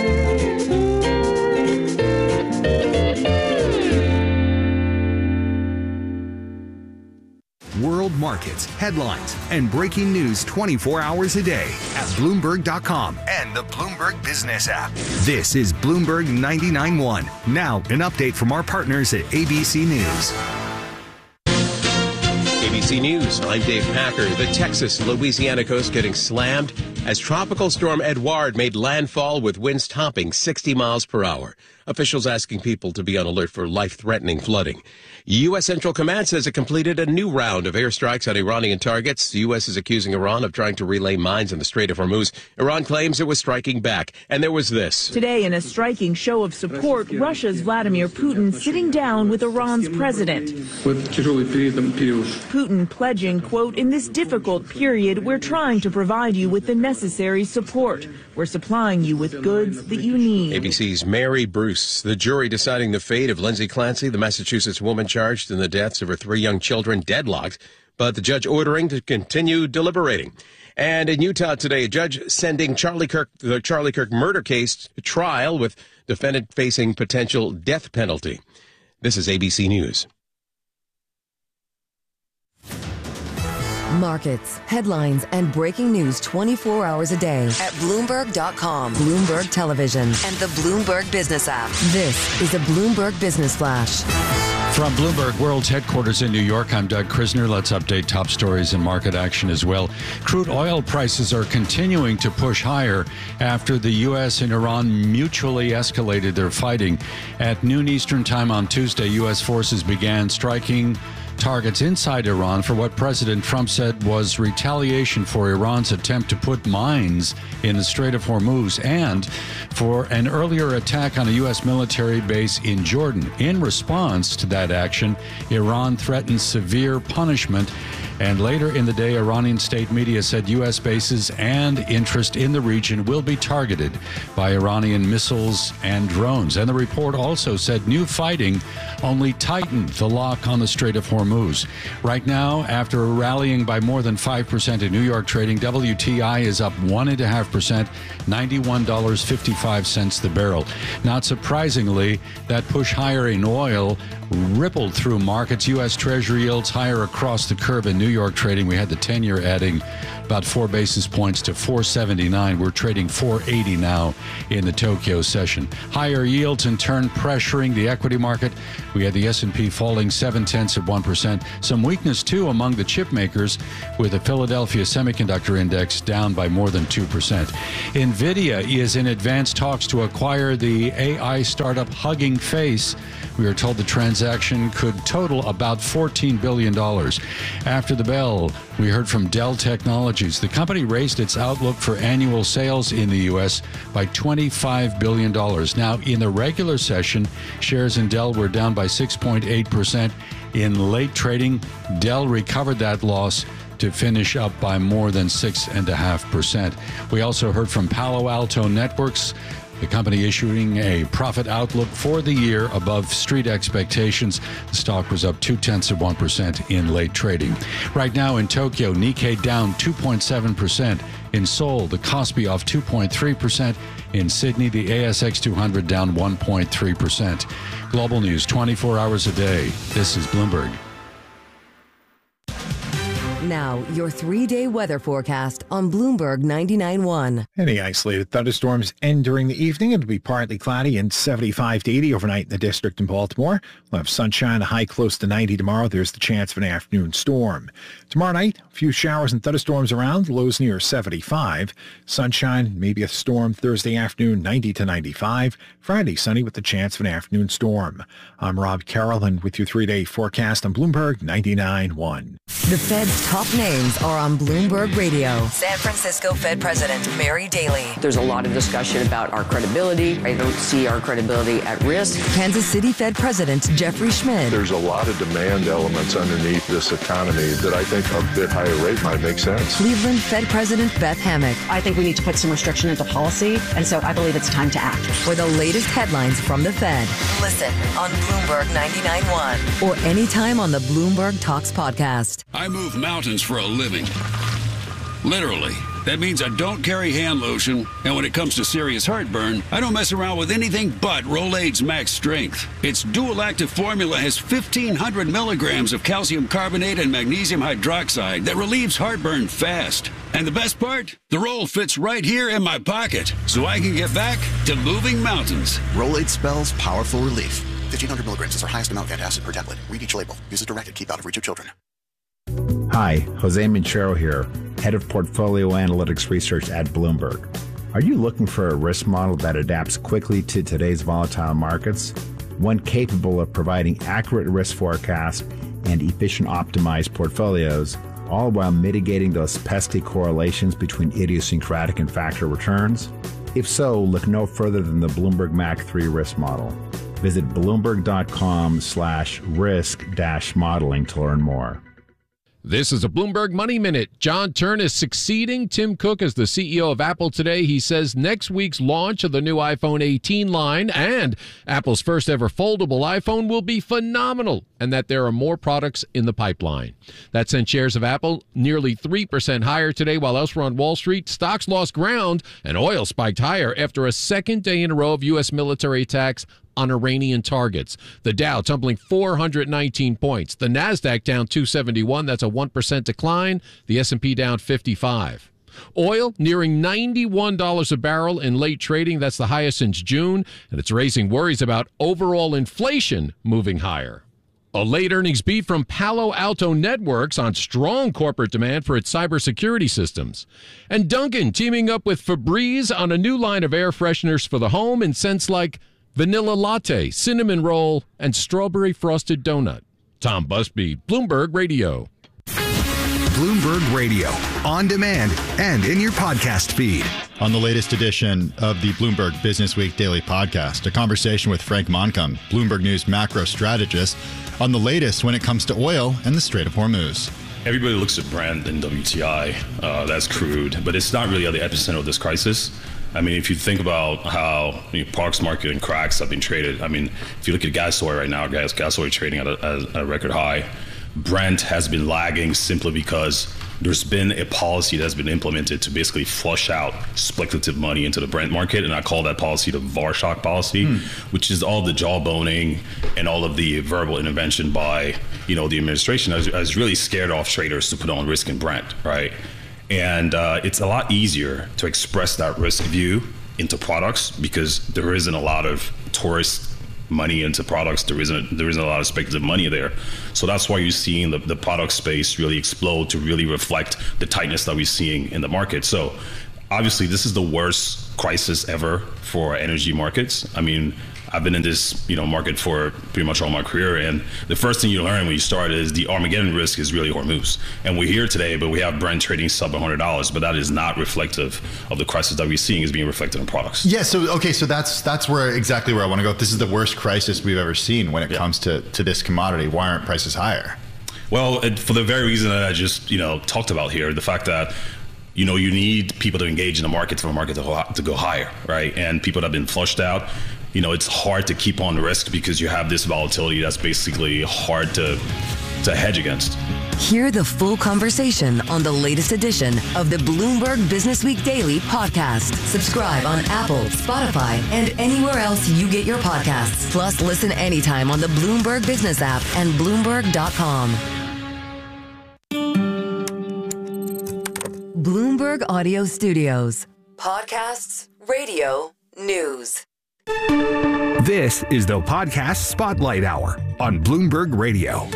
World markets, headlines, and breaking news 24 hours a day at Bloomberg.com and the Bloomberg Business app. This is Bloomberg 99.1. Now, an update from our partners at ABC News. ABC News, I'm Dave Packer. The Texas-Louisiana coast getting slammed as Tropical Storm Edouard made landfall with winds topping 60 miles per hour. Officials asking people to be on alert for life-threatening flooding. U.S. Central Command says it completed a new round of airstrikes on Iranian targets. The U.S. is accusing Iran of trying to relay mines in the Strait of Hormuz. Iran claims it was striking back. And there was this. Today, in a striking show of support, Russia's Vladimir Putin sitting down with Iran's president. Putin pledging, quote, "In this difficult period, we're trying to provide you with the necessary support. We're supplying you with goods that you need." ABC's Mary Bruce. The jury deciding the fate of Lindsay Clancy, the Massachusetts woman charged in the deaths of her 3 young children, deadlocked, but the judge ordering to continue deliberating. And in Utah today, a judge sending the Charlie Kirk murder case to trial with defendant facing potential death penalty. This is ABC News. Markets, headlines, and breaking news 24 hours a day at Bloomberg.com, Bloomberg Television, and the Bloomberg Business app. This is a Bloomberg Business Flash. From Bloomberg World's headquarters in New York, I'm Doug Krisner. Let's update top stories and market action as well. Crude oil prices are continuing to push higher after the U.S. and Iran mutually escalated their fighting. At noon Eastern time on Tuesday, U.S. forces began striking targets inside Iran for what President Trump said was retaliation for Iran's attempt to put mines in the Strait of Hormuz and for an earlier attack on a U.S. military base in Jordan. In response to that action, Iran threatened severe punishment And later in the day, Iranian state media said U.S. bases and interest in the region will be targeted by Iranian missiles and drones. And the report also said new fighting only tightened the lock on the Strait of Hormuz. Right now, after rallying by more than 5% in New York trading, WTI is up 1.5%, $91.55 the barrel. Not surprisingly, that push higher in oil rippled through markets. U.S. Treasury yields higher across the curve in New York trading. We had the 10-year adding about 4 basis points to 479. We're trading 480 now in the Tokyo session. Higher yields in turn pressuring the equity market. We had the S&P falling 0.7%. Some weakness too among the chip makers, with the Philadelphia Semiconductor Index down by more than 2%. NVIDIA is in advanced talks to acquire the AI startup Hugging Face. We are told the transaction could total about $14 billion. After the bell, we heard from Dell Technologies. The company raised its outlook for annual sales in the U.S. by $25 billion. Now, in the regular session, shares in Dell were down by 6.8%. In late trading, Dell recovered that loss to finish up by more than 6.5%. We also heard from Palo Alto Networks, the company issuing a profit outlook for the year above street expectations. The stock was up 0.2% in late trading. Right now in Tokyo, Nikkei down 2.7%. In Seoul, the Kospi off 2.3%. In Sydney, the ASX 200 down 1.3%. Global news 24 hours a day. This is Bloomberg. Now, your 3-day weather forecast on Bloomberg 99.1. Any isolated thunderstorms end during the evening. It'll be partly cloudy and 75 to 80 overnight in the district in Baltimore. We'll have sunshine, a high close to 90 tomorrow. There's the chance of an afternoon storm. Tomorrow night, a few showers and thunderstorms around, lows near 75. Sunshine, maybe a storm Thursday afternoon, 90 to 95. Friday, sunny with the chance of an afternoon storm. I'm Rob Carroll, and with your 3-day forecast on Bloomberg 99.1. The Fed's top names are on Bloomberg Radio. San Francisco Fed President Mary Daly. There's a lot of discussion about our credibility. I don't see our credibility at risk. Kansas City Fed President Jeffrey Schmidt. There's a lot of demand elements underneath this economy that I think a bit higher rate might make sense. Cleveland Fed President Beth Hammack. I think we need to put some restriction into policy, and so I believe it's time to act. For the latest headlines from the Fed, listen on Bloomberg 99.1 or anytime on the Bloomberg Talks podcast. I move mountains for a living. Literally. That means I don't carry hand lotion, and when it comes to serious heartburn, I don't mess around with anything but Rolaids Max Strength. Its dual-active formula has 1,500 milligrams of calcium carbonate and magnesium hydroxide that relieves heartburn fast. And the best part? The roll fits right here in my pocket, so I can get back to moving mountains. Rolaids spells powerful relief. 1,500 milligrams is our highest amount of antacid per tablet. Read each label. Use as directed. Keep out of reach of children. Hi, Jose Minchero here, Head of Portfolio Analytics Research at Bloomberg. Are you looking for a risk model that adapts quickly to today's volatile markets? One capable of providing accurate risk forecasts and efficient optimized portfolios, all while mitigating those pesky correlations between idiosyncratic and factor returns? If so, look no further than the Bloomberg MAC 3 risk model. Visit bloomberg.com/risk-modeling to learn more. This is a Bloomberg Money Minute. John Turn is succeeding Tim Cook as the CEO of Apple today. He says next week's launch of the new iPhone 18 line and Apple's first ever foldable iPhone will be phenomenal, and that there are more products in the pipeline. That sent shares of Apple nearly 3% higher today, while elsewhere on Wall Street, stocks lost ground and oil spiked higher after a second day in a row of U.S. military attacks on Iranian targets. The Dow tumbling 419 points. The Nasdaq down 271. That's a 1% decline. The S&P down 55. Oil nearing $91 a barrel in late trading. That's the highest since June, and it's raising worries about overall inflation moving higher. A late earnings beat from Palo Alto Networks on strong corporate demand for its cybersecurity systems. And Dunkin' teaming up with Febreze on a new line of air fresheners for the home in scents like vanilla latte, cinnamon roll, and strawberry frosted donut. Tom Busby, Bloomberg Radio. Bloomberg Radio, on demand and in your podcast feed. On the latest edition of the Bloomberg Business Week Daily Podcast, a conversation with Frank Moncomb, Bloomberg News macro strategist, on the latest when it comes to oil and the Strait of Hormuz. everybody looks at Brent and WTI, that's crude, but it's not really at the epicenter of this crisis. I mean, if you think about how products market and cracks have been traded, I mean, if you look at gas oil right now, gas oil trading at a record high. Brent has been lagging simply because there's been a policy that's been implemented to basically flush out speculative money into the Brent market, and I call that policy the Varshock policy, which is all the jawboning and all of the verbal intervention by, the administration has really scared off traders to put on risk in Brent, right? And it's a lot easier to express that risk view into products because there isn't a lot of tourist money into products. There isn't a lot of speculative money there. So that's why you're seeing the product space really explode to really reflect the tightness that we're seeing in the market. So obviously this is the worst crisis ever for energy markets. I mean, I've been in this market for pretty much all my career, and the first thing you learn when you start is the Armageddon risk is really Hormuz. And we're here today, but we have Brent trading sub $100, but that is not reflective of the crisis that we're seeing is being reflected in products. Yeah, so that's exactly where I want to go. This is the worst crisis we've ever seen when it comes to this commodity. Why aren't prices higher? Well, for the very reason that I just talked about here, the fact that you need people to engage in the market for the market to go higher, right? And people that have been flushed out, it's hard to keep on risk because you have this volatility that's basically hard to hedge against. Hear the full conversation on the latest edition of the Bloomberg Business Week Daily podcast. Subscribe on Apple, Spotify, and anywhere else you get your podcasts. Plus, listen anytime on the Bloomberg Business app and Bloomberg.com. Bloomberg Audio Studios. Podcasts, radio, news. This is the Podcast Spotlight Hour on Bloomberg Radio.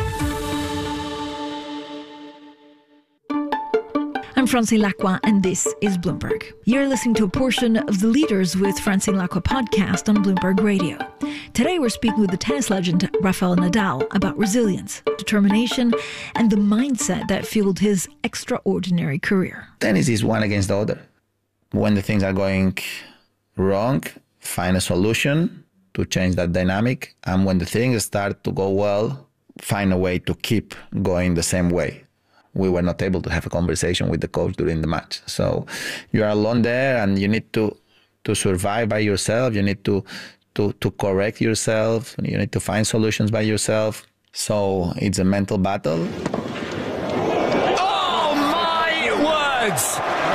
I'm Francine Lacqua, and this is Bloomberg. You're listening to a portion of the Leaders with Francine Lacqua podcast on Bloomberg Radio. Today, we're speaking with the tennis legend Rafael Nadal about resilience, determination, and the mindset that fueled his extraordinary career. Tennis is one against the other. When the things are going wrong, find a solution to change that dynamic. And when the things start to go well, find a way to keep going the same way. We were not able to have a conversation with the coach during the match. So you are alone there and you need to survive by yourself. You need to correct yourself. You need to find solutions by yourself. So it's a mental battle. Oh my words!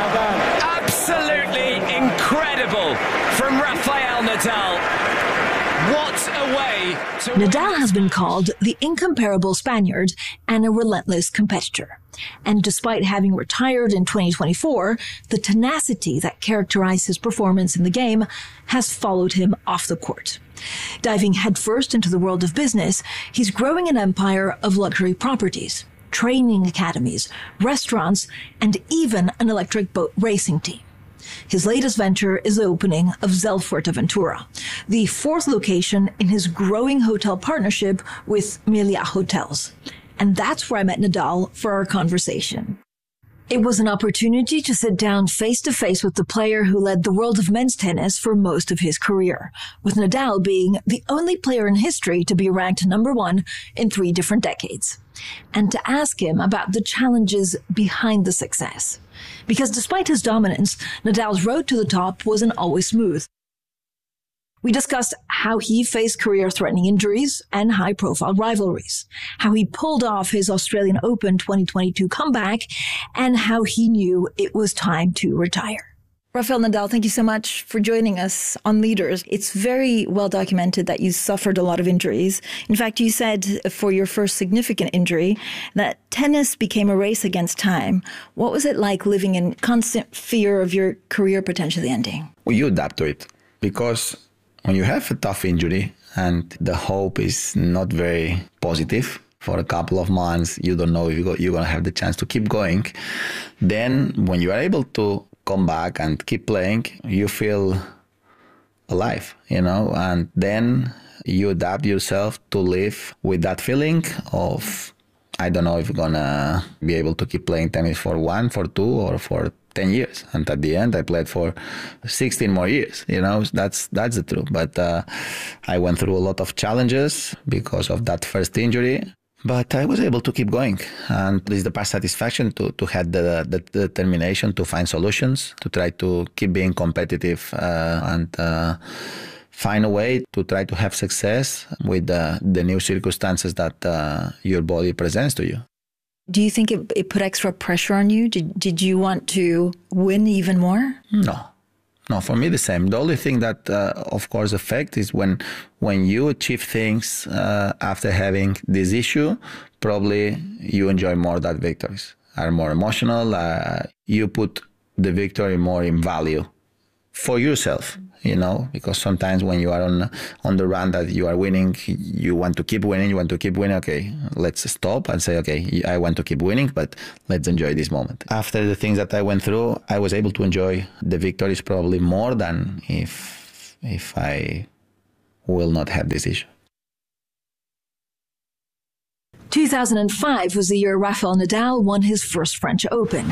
Absolutely incredible from Rafael Nadal. What a way to... Nadal has been called the incomparable Spaniard and a relentless competitor. And despite having retired in 2024, the tenacity that characterized his performance in the game has followed him off the court. Diving headfirst into the world of business, he's growing an empire of luxury properties, training academies, restaurants, and even an electric boat racing team. His latest venture is the opening of Zel Fuerteventura, the fourth location in his growing hotel partnership with Melia Hotels. And that's where I met Nadal for our conversation. It was an opportunity to sit down face to face with the player who led the world of men's tennis for most of his career, with Nadal being the only player in history to be ranked number one in 3 different decades, and to ask him about the challenges behind the success. Because despite his dominance, Nadal's road to the top wasn't always smooth. We discussed how he faced career-threatening injuries and high-profile rivalries, how he pulled off his Australian Open 2022 comeback, and how he knew it was time to retire. Rafael Nadal, thank you so much for joining us on Leaders. It's very well documented that you suffered a lot of injuries. In fact, you said for your first significant injury that tennis became a race against time. What was it like living in constant fear of your career potentially ending? Well, you adapt to it because when you have a tough injury and the hope is not very positive for a couple of months, you don't know if you're going to have the chance to keep going. Then when you are able to come back and keep playing, you feel alive, and then you adapt yourself to live with that feeling of, I don't know if you're going to be able to keep playing tennis for 1, for 2, or for 10 years. And at the end, I played for 16 more years. That's the truth. But I went through a lot of challenges because of that first injury. But I was able to keep going. And this is the past satisfaction to have the determination to find solutions, to try to keep being competitive and find a way to try to have success with the new circumstances that your body presents to you. Do you think it put extra pressure on you? Did you want to win even more? No, for me the same. The only thing that, of course, affects is when you achieve things after having this issue, probably you enjoy more that victories, are more emotional. You put the victory more in value for yourself, because sometimes when you are on the run that you are winning, you want to keep winning. Okay, let's stop and say, okay, I want to keep winning, but let's enjoy this moment. After the things that I went through, I was able to enjoy the victories probably more than if I will not have this issue. 2005 was the year Rafael Nadal won his first French Open.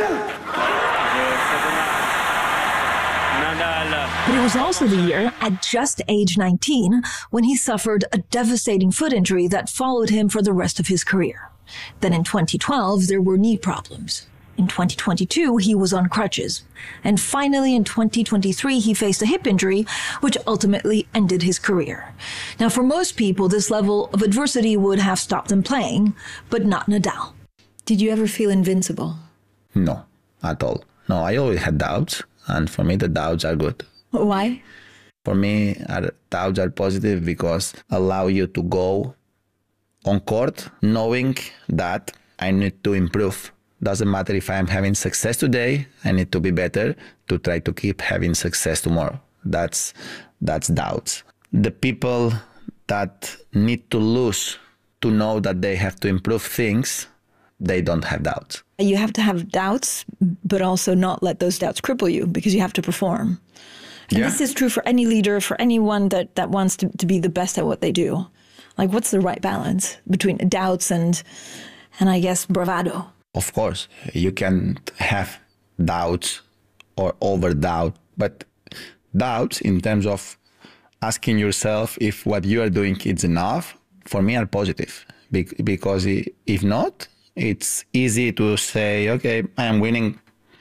But it was also the year, at just age 19, when he suffered a devastating foot injury that followed him for the rest of his career. Then in 2012, there were knee problems. In 2022, he was on crutches. And finally, in 2023, he faced a hip injury, which ultimately ended his career. Now, for most people, this level of adversity would have stopped them playing, but not Nadal. Did you ever feel invincible? No, at all. No, I always had doubts. And for me, the doubts are good. Why? For me, doubts are positive because allow you to go on court knowing that I need to improve. Doesn't matter if I'm having success today, I need to be better to try to keep having success tomorrow. That's doubts. The people that need to lose to know that they have to improve things, they don't have doubts. You have to have doubts, but also not let those doubts cripple you because you have to perform. And this is true for any leader, for anyone that wants to be the best at what they do. Like, what's the right balance between doubts and I guess, bravado? Of course, you can have doubts or over-doubt, but doubts in terms of asking yourself if what you are doing is enough, for me, are positive. Because if not, it's easy to say, okay, I am winning.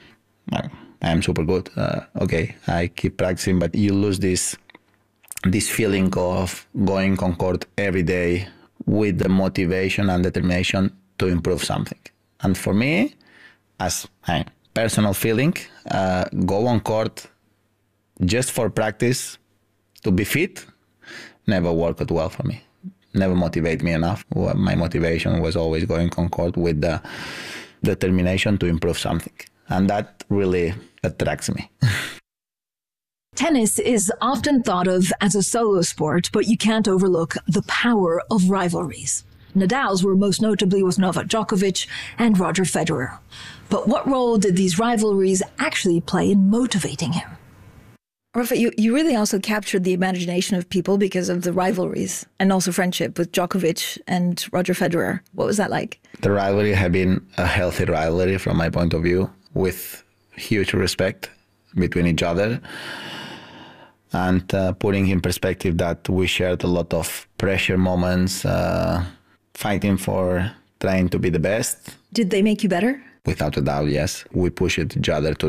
I am super good. Okay, I keep practicing, but you lose this feeling of going on court every day with the motivation and determination to improve something. And for me, as a personal feeling, go on court just for practice to be fit never worked well for me. Never motivate me enough. My motivation was always going on court with the determination to improve something. And that really attracts me. Tennis is often thought of as a solo sport, but you can't overlook the power of rivalries. Nadal's were most notably with Novak Djokovic and Roger Federer. But what role did these rivalries actually play in motivating him? Rafa, you really also captured the imagination of people because of the rivalries and also friendship with Djokovic and Roger Federer. What was that like? The rivalry had been a healthy rivalry from my point of view, with huge respect between each other. And putting in perspective that we shared a lot of pressure moments, fighting for trying to be the best. Did they make you better? Without a doubt, yes. We pushed each other to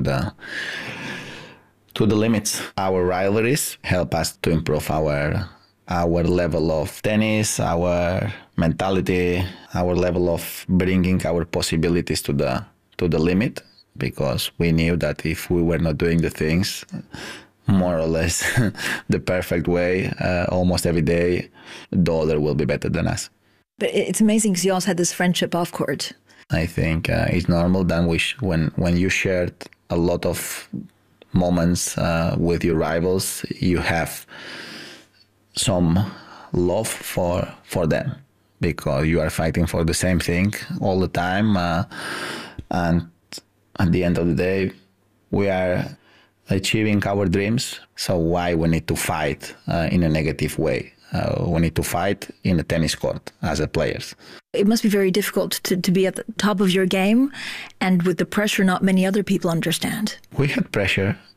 the limits. Our rivalries help us to improve our level of tennis, our mentality, our level of bringing our possibilities to the limit, because we knew that if we were not doing the things more or less the perfect way almost every day, the other will be better than us. But it's amazing because you also had this friendship off court. I think it's normal that when you shared a lot of moments with your rivals, you have some love for them because you are fighting for the same thing all the time. And at the end of the day, we are achieving our dreams. So why we need to fight in a negative way? We need to fight in a tennis court as a players. It must be very difficult to be at the top of your game, and with the pressure not many other people understand. We had pressure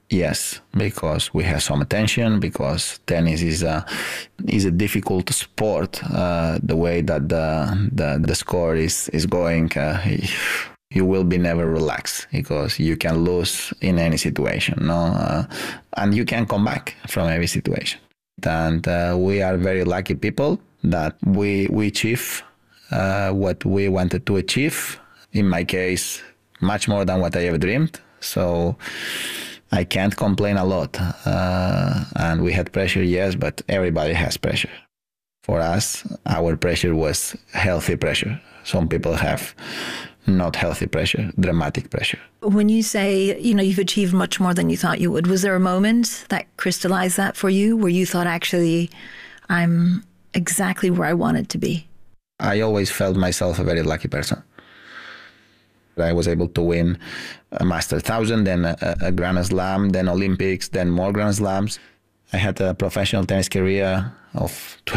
Yes, because we have some attention, because tennis is a difficult sport. The way that the score is going, you will be never relaxed because you can lose in any situation, no, and you can come back from every situation. And we are very lucky people that we achieve what we wanted to achieve. In my case, much more than what I ever dreamed. So I can't complain a lot. And we had pressure, yes, but everybody has pressure. For us, our pressure was healthy pressure. Some people have not healthy pressure, dramatic pressure. When you say, you've achieved much more than you thought you would, was there a moment that crystallized that for you where you thought, actually, I'm exactly where I wanted to be? I always felt myself a very lucky person. I was able to win a Master 1000, then a Grand Slam, then Olympics, then more Grand Slams. I had a professional tennis career of